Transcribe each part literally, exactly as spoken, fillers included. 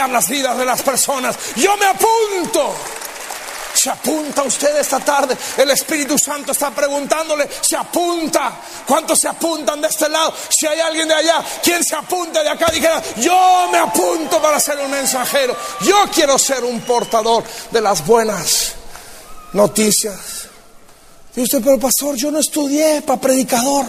las vidas de las personas. Yo me apunto. ¿Se apunta usted esta tarde? El Espíritu Santo está preguntándole, ¿se apunta? ¿Cuántos se apuntan de este lado? Si hay alguien de allá, ¿quién se apunta de acá? Dijera, yo me apunto para ser un mensajero. Yo quiero ser un portador de las buenas noticias. Y usted, pero pastor, yo no estudié para predicador.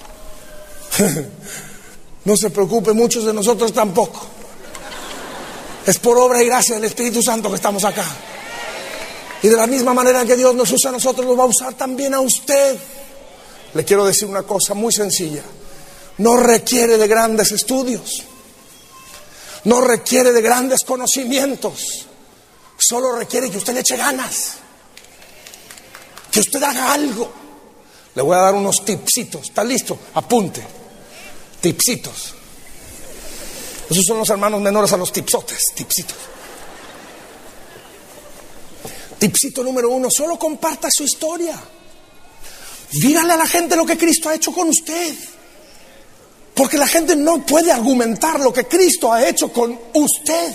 No se preocupe, muchos de nosotros tampoco. Es por obra y gracia del Espíritu Santo que estamos acá. Y de la misma manera que Dios nos usa a nosotros, lo va a usar también a usted. Le quiero decir una cosa muy sencilla. No requiere de grandes estudios. No requiere de grandes conocimientos. Solo requiere que usted le eche ganas. Que usted haga algo. Le voy a dar unos tipsitos. ¿Está listo? Apunte. Tipsitos. Esos son los hermanos menores a los tipsotes. Tipsitos. Tipsito número uno, solo comparta su historia. Dígale a la gente lo que Cristo ha hecho con usted. Porque la gente no puede argumentar lo que Cristo ha hecho con usted.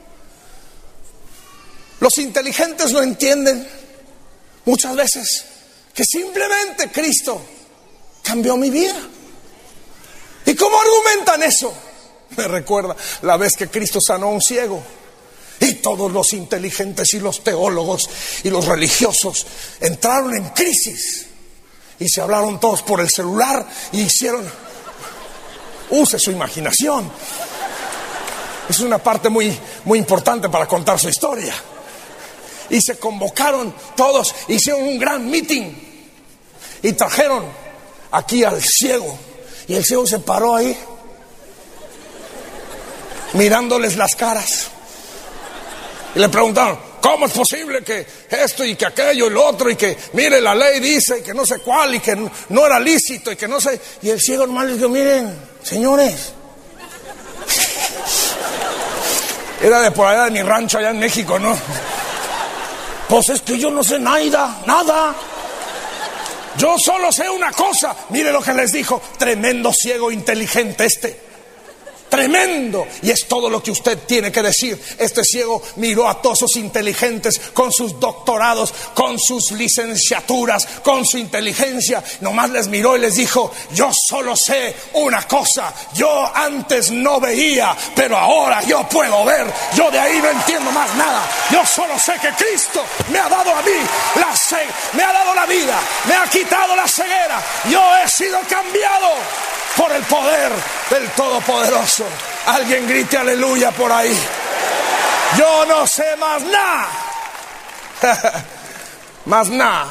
Los inteligentes no entienden muchas veces que simplemente Cristo cambió mi vida. ¿Y cómo argumentan eso? Me recuerda la vez que Cristo sanó a un ciego. Y todos los inteligentes y los teólogos y los religiosos entraron en crisis. Y se hablaron todos por el celular y hicieron... Use su imaginación. Es una parte muy, muy importante para contar su historia. Y se convocaron todos, hicieron un gran meeting. Y trajeron aquí al ciego. Y el ciego se paró ahí, mirándoles las caras. Y le preguntaron, ¿cómo es posible que esto y que aquello y lo otro? Y que, mire, la ley dice y que no sé cuál y que no era lícito y que no sé... Y el ciego normal les dijo, miren, señores. Era de por allá de mi rancho allá en México, ¿no? Pues es que yo no sé nada, nada. Yo solo sé una cosa. Mire lo que les dijo, tremendo ciego inteligente este. Tremendo. Y es todo lo que usted tiene que decir. Este ciego miró a todos esos inteligentes con sus doctorados, con sus licenciaturas, con su inteligencia. Nomás les miró y les dijo, yo solo sé una cosa. Yo antes no veía, pero ahora yo puedo ver. Yo de ahí no entiendo más nada. Yo solo sé que Cristo me ha dado a mí la ce- me ha dado la vida, me ha quitado la ceguera. Yo he sido cambiado por el poder del Todopoderoso. Alguien grite aleluya por ahí. Yo no sé más nada. Más nada.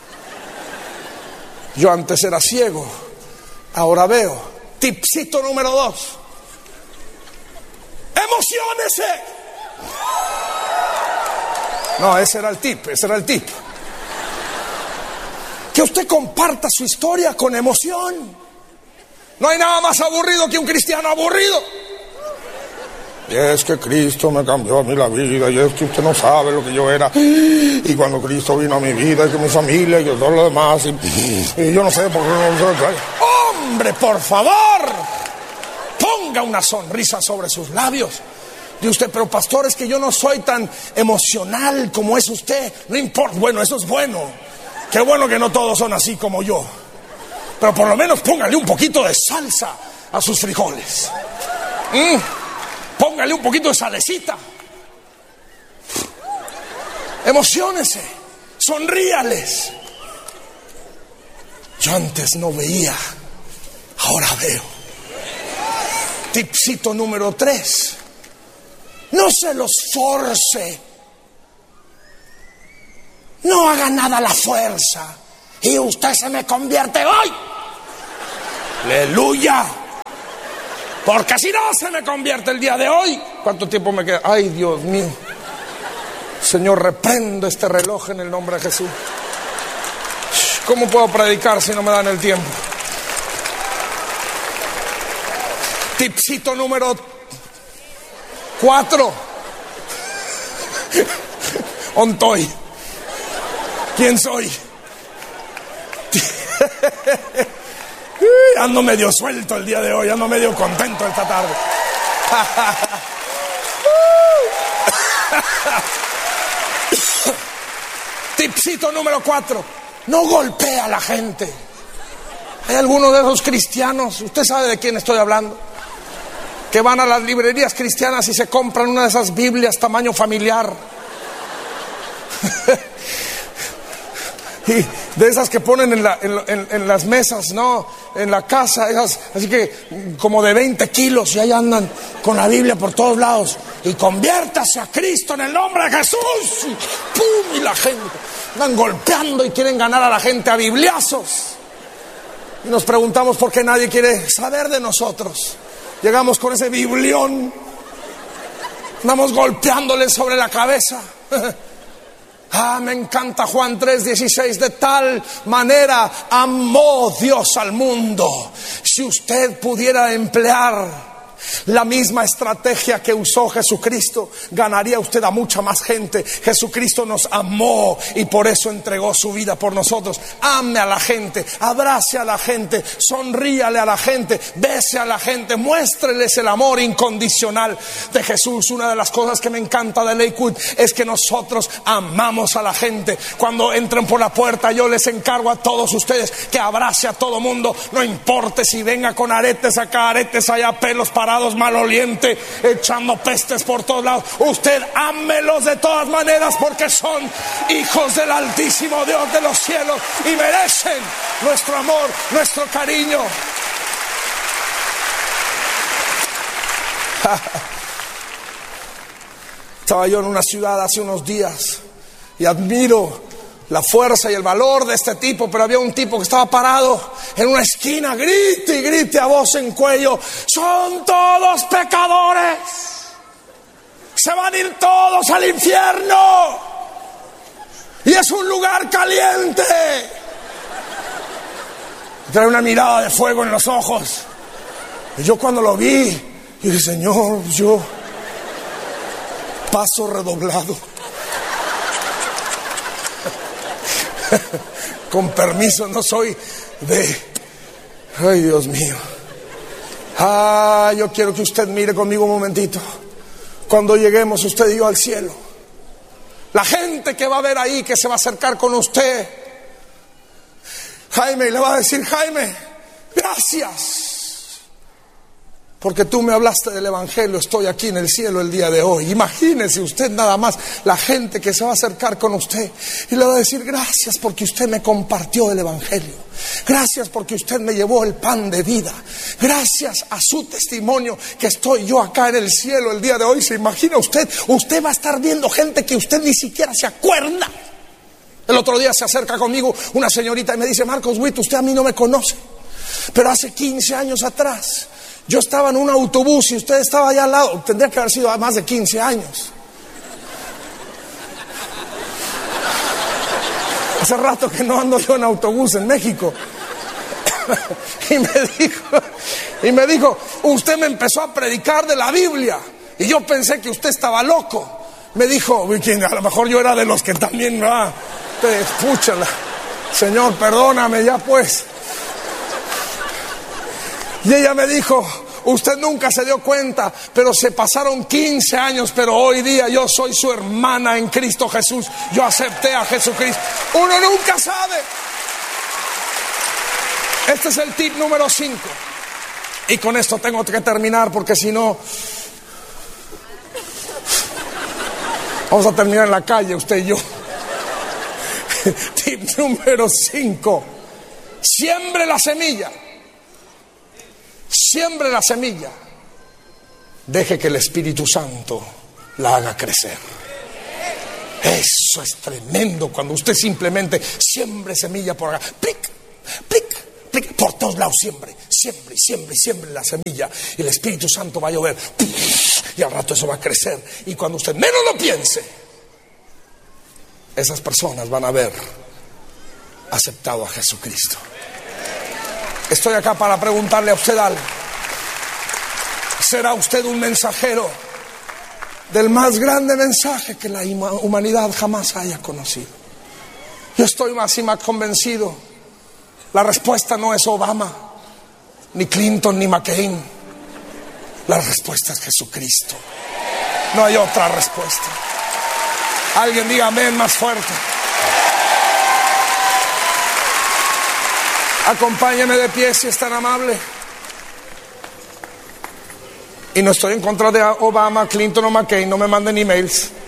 Yo antes era ciego, ahora veo. Tipsito número dos. Emociónese. No, ese era el tip, ese era el tip. Que usted comparta su historia con emoción. No hay nada más aburrido que un cristiano aburrido. Y es que Cristo me cambió a mí la vida. Y es que usted no sabe lo que yo era. Y cuando Cristo vino a mi vida, y que mi familia, y que todo lo demás. Y, y yo no sé por qué no lo sé. ¡Hombre, por favor! Ponga una sonrisa sobre sus labios. Y usted, pero pastor, es que yo no soy tan emocional como es usted. No importa. Bueno, eso es bueno. Qué bueno que no todos son así como yo. Pero por lo menos póngale un poquito de salsa a sus frijoles. Mm, póngale un poquito de salecita. Emociónese, sonríales. Yo antes no veía, ahora veo. Tipsito número tres. No se los force. No haga nada a la fuerza. Y usted se me convierte hoy. Aleluya. Porque si no se me convierte el día de hoy. ¿Cuánto tiempo me queda? Ay, Dios mío. Señor, reprendo este reloj en el nombre de Jesús. ¿Cómo puedo predicar si no me dan el tiempo? Tipsito número cuatro. Ontoy. ¿Quién soy? Ando medio suelto el día de hoy, ando medio contento esta tarde. Tipcito número cuatro: no golpea a la gente. Hay algunos de esos cristianos, usted sabe de quién estoy hablando, que van a las librerías cristianas y se compran una de esas Biblias tamaño familiar. Y de esas que ponen en, la, en, en, en las mesas, ¿no? En la casa, esas, así que como de veinte kilos, y ahí andan con la Biblia por todos lados. Y conviértase a Cristo en el nombre de Jesús. Y ¡pum! Y la gente andan golpeando y quieren ganar a la gente a bibliazos. Y nos preguntamos por qué nadie quiere saber de nosotros. Llegamos con ese biblión, andamos golpeándole sobre la cabeza. Ah, me encanta Juan tres dieciséis: de tal manera amó Dios al mundo. Si usted pudiera emplear la misma estrategia que usó Jesucristo, ganaría usted a mucha más gente. Jesucristo nos amó y por eso entregó su vida por nosotros. Ame a la gente, abrace a la gente, sonríale a la gente, bese a la gente, muéstreles el amor incondicional de Jesús. Una de las cosas que me encanta de Lakewood es que nosotros amamos a la gente. Cuando entren por la puerta, yo les encargo a todos ustedes que abrace a todo mundo, no importe si venga con aretes acá, aretes allá, pelos parados, maloliente, echando pestes por todos lados. Usted ámelos de todas maneras, porque son hijos del Altísimo Dios de los cielos y merecen nuestro amor, nuestro cariño. Estaba yo en una ciudad hace unos días y admiro la fuerza y el valor de este tipo, pero había un tipo que estaba parado en una esquina, grite y grite a voz en cuello: son todos pecadores, se van a ir todos al infierno y es un lugar caliente. Trae una mirada de fuego en los ojos. Y yo cuando lo vi, yo dije: Señor, yo paso redoblado. Con permiso, no soy de... Ay, Dios mío. Ah, yo quiero que usted mire conmigo un momentito. Cuando lleguemos usted y yo al cielo, la gente que va a ver ahí, que se va a acercar con usted, Jaime, le va a decir: Jaime, gracias, porque tú me hablaste del evangelio, estoy aquí en el cielo el día de hoy. Imagínese usted nada más la gente que se va a acercar con usted y le va a decir: gracias porque usted me compartió el evangelio, gracias porque usted me llevó el pan de vida, gracias a su testimonio que estoy yo acá en el cielo el día de hoy. ¿Se imagina usted? Usted va a estar viendo gente que usted ni siquiera se acuerda. El otro día se acerca conmigo una señorita y me dice: Marcos Witt, usted a mí no me conoce, pero hace quince años atrás yo estaba en un autobús y usted estaba allá al lado. Tendría que haber sido más de quince años. Hace rato que no ando yo en autobús en México. Y me dijo, y me dijo, usted me empezó a predicar de la Biblia y yo pensé que usted estaba loco. Me dijo, a lo mejor yo era de los que también, ah, escúchala, Señor, perdóname ya pues. Y ella me dijo, usted nunca se dio cuenta, pero se pasaron quince años, pero hoy día yo soy su hermana en Cristo Jesús. Yo acepté a Jesucristo. Uno nunca sabe. Este es el tip número cinco. Y con esto tengo que terminar, porque si no vamos a terminar en la calle, usted y yo. Tip número cinco. Siembre la semilla. Siembre la semilla. Deje que el Espíritu Santo la haga crecer. Eso es tremendo, cuando usted simplemente siembre semilla por acá. Plic, plic, plic, por todos lados siembre. Siembre, siembre, siembre la semilla. Y el Espíritu Santo va a llover. Y al rato eso va a crecer. Y cuando usted menos lo piense, esas personas van a haber aceptado a Jesucristo. Estoy acá para preguntarle a usted algo. ¿Será usted un mensajero del más grande mensaje que la humanidad jamás haya conocido? Yo estoy más y más convencido. La respuesta no es Obama, ni Clinton, ni McCain. La respuesta es Jesucristo. No hay otra respuesta. Alguien diga amén más fuerte. Acompáñeme de pie si es tan amable. Y no estoy en contra de Obama, Clinton o McCain, no me manden emails.